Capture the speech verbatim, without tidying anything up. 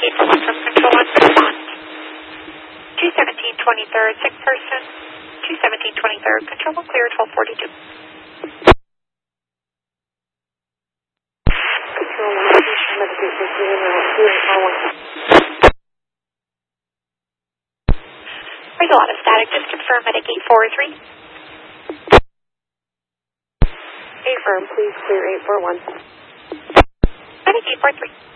eight four one from Control one, response. two seventeen twenty-third, sick person. two seventeen twenty-third, Control one, clear twelve forty-two. Control one, medication, zero, one. There's a lot of static. Just confirm medic eight four three. Affirm, please clear eight four one. Medic eight four three.